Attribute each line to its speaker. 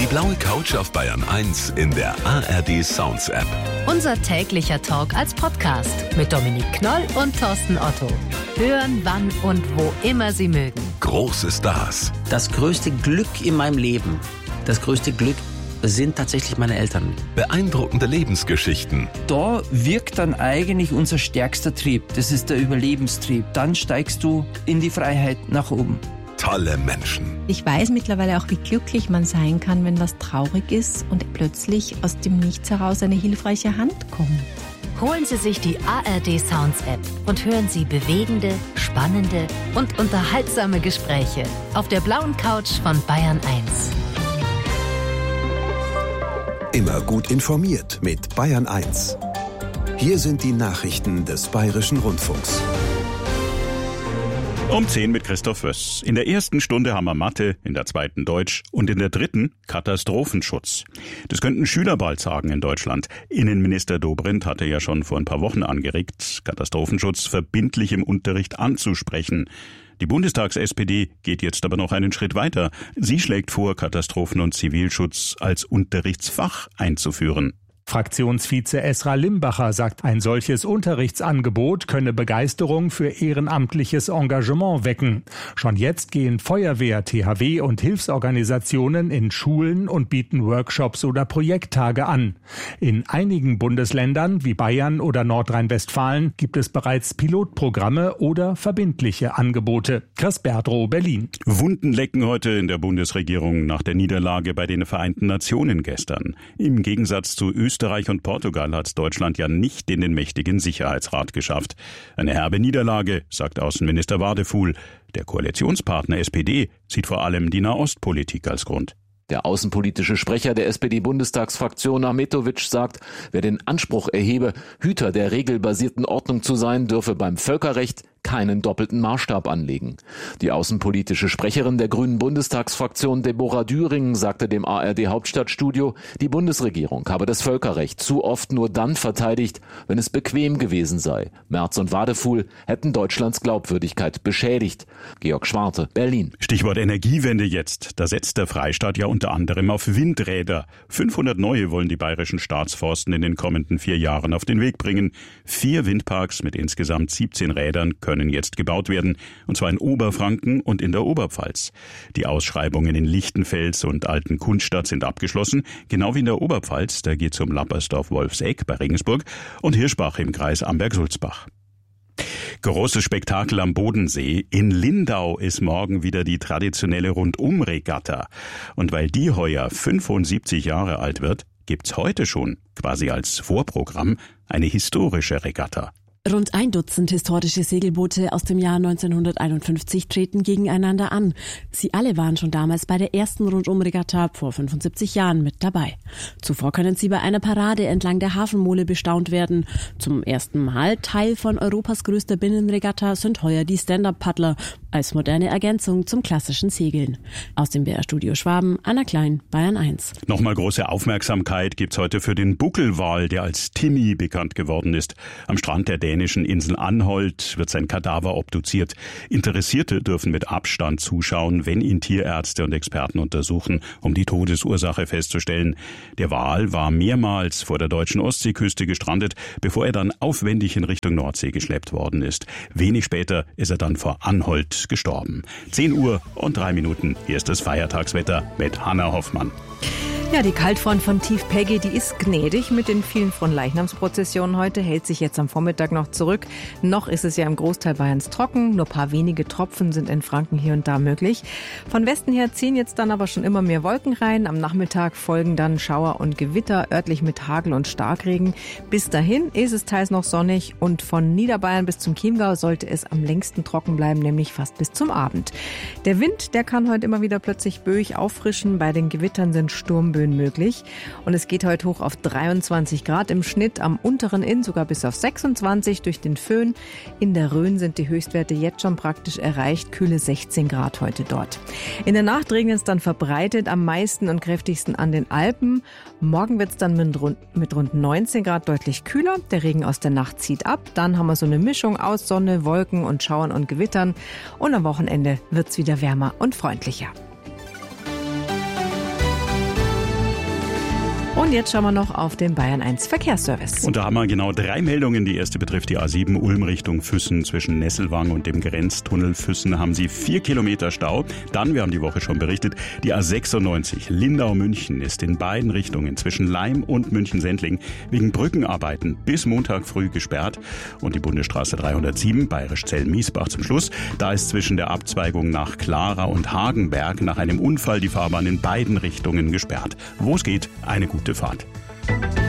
Speaker 1: blaue Couch auf Bayern 1 in der ARD Sounds App.
Speaker 2: Unser täglicher Talk als Podcast mit Dominik Knoll und Thorsten Otto. Hören, wann und wo immer Sie mögen.
Speaker 1: Große Stars.
Speaker 3: Das größte Glück in meinem Leben, sind tatsächlich meine Eltern.
Speaker 1: Beeindruckende Lebensgeschichten.
Speaker 4: Da wirkt dann eigentlich unser stärkster Trieb. Das ist der Überlebenstrieb. Dann steigst du in die Freiheit nach oben.
Speaker 1: Tolle Menschen.
Speaker 5: Ich weiß mittlerweile auch, wie glücklich man sein kann, wenn was traurig ist und plötzlich aus dem Nichts heraus eine hilfreiche Hand kommt.
Speaker 2: Holen Sie sich die ARD Sounds App und hören Sie bewegende, spannende und unterhaltsame Gespräche auf der blauen Couch von Bayern 1.
Speaker 6: Immer gut informiert mit Bayern 1. Hier sind die Nachrichten des Bayerischen Rundfunks.
Speaker 7: Um 10 mit Christoph Wöss. In der ersten Stunde haben wir Mathe, in der zweiten Deutsch und in der dritten Katastrophenschutz. Das könnten Schüler bald sagen in Deutschland. Innenminister Dobrindt hatte ja schon vor ein paar Wochen angeregt, Katastrophenschutz verbindlich im Unterricht anzusprechen. Die Bundestags-SPD geht jetzt aber noch einen Schritt weiter. Sie schlägt vor, Katastrophen- und Zivilschutz als Unterrichtsfach einzuführen.
Speaker 8: Fraktionsvize Esra Limbacher sagt, ein solches Unterrichtsangebot könne Begeisterung für ehrenamtliches Engagement wecken. Schon jetzt gehen Feuerwehr, THW und Hilfsorganisationen in Schulen und bieten Workshops oder Projekttage an. In einigen Bundesländern wie Bayern oder Nordrhein-Westfalen gibt es bereits Pilotprogramme oder verbindliche Angebote. Chris Berdrow, Berlin.
Speaker 7: Wunden lecken heute in der Bundesregierung nach der Niederlage bei den Vereinten Nationen gestern. Im Gegensatz zu Österreich und Portugal hat Deutschland ja nicht in den mächtigen Sicherheitsrat geschafft. Eine herbe Niederlage, sagt Außenminister Wadefuhl. Der Koalitionspartner SPD sieht vor allem die Nahostpolitik als Grund.
Speaker 9: Der außenpolitische Sprecher der SPD-Bundestagsfraktion Ahmetovic sagt, wer den Anspruch erhebe, Hüter der regelbasierten Ordnung zu sein, dürfe beim Völkerrecht keinen doppelten Maßstab anlegen. Die außenpolitische Sprecherin der Grünen Bundestagsfraktion Deborah Düring sagte dem ARD-Hauptstadtstudio, die Bundesregierung habe das Völkerrecht zu oft nur dann verteidigt, wenn es bequem gewesen sei. Merz und Wadefuhl hätten Deutschlands Glaubwürdigkeit beschädigt. Georg Schwarte, Berlin.
Speaker 7: Stichwort Energiewende jetzt. Da setzt der Freistaat ja unter anderem auf Windräder. 500 neue wollen die bayerischen Staatsforsten in den kommenden 4 Jahren auf den Weg bringen. 4 Windparks mit insgesamt 17 Rädern können jetzt gebaut werden, und zwar in Oberfranken und in der Oberpfalz. Die Ausschreibungen in Lichtenfels und Altenkundstadt sind abgeschlossen, genau wie in der Oberpfalz, da geht's um Lappersdorf-Wolfsegg bei Regensburg und Hirschbach im Kreis Amberg-Sulzbach. Großes Spektakel am Bodensee. In Lindau ist morgen wieder die traditionelle Rundumregatta. Und weil die heuer 75 Jahre alt wird, gibt's heute schon, quasi als Vorprogramm, eine historische Regatta.
Speaker 10: Rund 1 Dutzend historische Segelboote aus dem Jahr 1951 treten gegeneinander an. Sie alle waren schon damals bei der ersten Rundumregatta vor 75 Jahren mit dabei. Zuvor können sie bei einer Parade entlang der Hafenmole bestaunt werden. Zum ersten Mal Teil von Europas größter Binnenregatta sind heuer die Stand-Up-Paddler als moderne Ergänzung zum klassischen Segeln. Aus dem BR-Studio Schwaben, Anna Klein, Bayern 1.
Speaker 7: Nochmal große Aufmerksamkeit gibt's heute für den Buckelwal, der als Timmy bekannt geworden ist. Am Strand der dänischen Insel Anholt wird sein Kadaver obduziert. Interessierte dürfen mit Abstand zuschauen, wenn ihn Tierärzte und Experten untersuchen, um die Todesursache festzustellen. Der Wal war mehrmals vor der deutschen Ostseeküste gestrandet, bevor er dann aufwendig in Richtung Nordsee geschleppt worden ist. Wenig später ist er dann vor Anholt gestorben. 10 Uhr und 3 Minuten. Hier ist das Feiertagswetter mit Hanna Hoffmann.
Speaker 11: Ja, die Kaltfront von Tief Peggy, die ist gnädig mit den vielen Fronleichnamsprozessionen heute, hält sich jetzt am Vormittag noch zurück. Noch ist es ja im Großteil Bayerns trocken, nur ein paar wenige Tropfen sind in Franken hier und da möglich. Von Westen her ziehen jetzt dann aber schon immer mehr Wolken rein. Am Nachmittag folgen dann Schauer und Gewitter, örtlich mit Hagel und Starkregen. Bis dahin ist es teils noch sonnig und von Niederbayern bis zum Chiemgau sollte es am längsten trocken bleiben, nämlich fast bis zum Abend. Der Wind, der kann heute immer wieder plötzlich böig auffrischen. Bei den Gewittern sind Sturmböen möglich. Und es geht heute hoch auf 23 Grad im Schnitt, am unteren Inn sogar bis auf 26 durch den Föhn. In der Rhön sind die Höchstwerte jetzt schon praktisch erreicht, kühle 16 Grad heute dort. In der Nacht regnet es dann verbreitet am meisten und kräftigsten an den Alpen. Morgen wird es dann mit rund 19 Grad deutlich kühler. Der Regen aus der Nacht zieht ab. Dann haben wir so eine Mischung aus Sonne, Wolken und Schauern und Gewittern. Und am Wochenende wird es wieder wärmer und freundlicher. Und jetzt schauen wir noch auf den Bayern 1 Verkehrsservice.
Speaker 7: Und da haben wir genau 3 Meldungen. Die erste betrifft die A7 Ulm Richtung Füssen. Zwischen Nesselwang und dem Grenztunnel Füssen haben Sie 4 Kilometer Stau. Dann, wir haben die Woche schon berichtet, die A96 Lindau-München ist in beiden Richtungen zwischen Laim und München-Sendling wegen Brückenarbeiten bis Montag früh gesperrt. Und die Bundesstraße 307 Bayerisch-Zell-Miesbach zum Schluss. Da ist zwischen der Abzweigung nach Clara und Hagenberg nach einem Unfall die Fahrbahn in beiden Richtungen gesperrt. Wo es geht, eine gute Fahrt.